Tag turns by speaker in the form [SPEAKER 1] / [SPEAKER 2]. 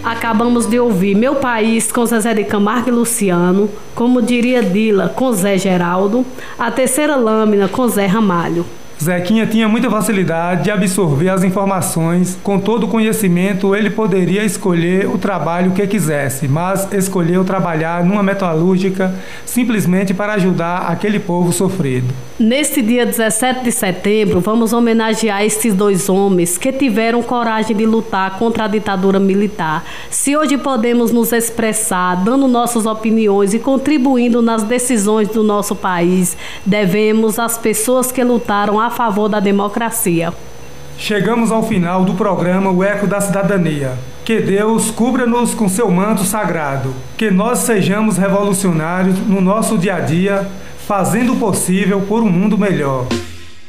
[SPEAKER 1] Acabamos de ouvir Meu País com Zezé de Camargo e Luciano, Como Diria Dila com Zé Geraldo, A Terceira Lâmina com Zé Ramalho.
[SPEAKER 2] Zequinha tinha muita facilidade de absorver as informações. Com todo o conhecimento, ele poderia escolher o trabalho que quisesse, mas escolheu trabalhar numa metalúrgica simplesmente para ajudar aquele povo sofrido.
[SPEAKER 1] Neste dia 17 de setembro, vamos homenagear estes dois homens que tiveram coragem de lutar contra a ditadura militar. Se hoje podemos nos expressar, dando nossas opiniões e contribuindo nas decisões do nosso país, devemos às pessoas que lutaram a favor da democracia.
[SPEAKER 2] Chegamos ao final do programa O Eco da Cidadania. Que Deus cubra-nos com seu manto sagrado. Que nós sejamos revolucionários no nosso dia a dia, fazendo o possível por um mundo melhor.